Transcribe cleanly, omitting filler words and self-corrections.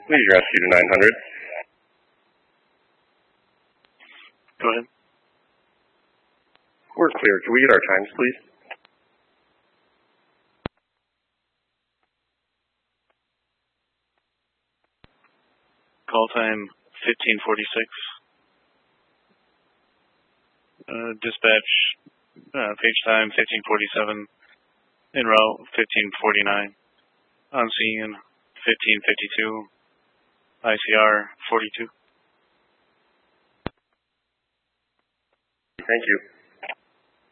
Lead rescue to 900. Go ahead. We're clear. Can we get our times, please? Call time 1546. Dispatch, page time 1547. En route 1549. On scene 1552. ICR 42. Thank you.